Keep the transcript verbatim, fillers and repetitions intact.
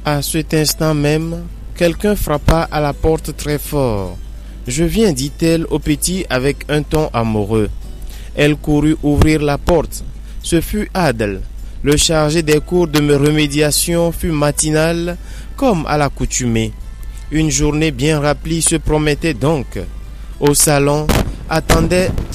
À cet instant même, quelqu'un frappa à la porte très fort. « Je viens, dit-elle au petit avec un ton amoureux. Elle courut ouvrir la porte. Ce fut Adel. Le chargé des cours de remédiation fut matinal comme à l'accoutumée. Une journée bien remplie se promettait donc. Au salon attendaient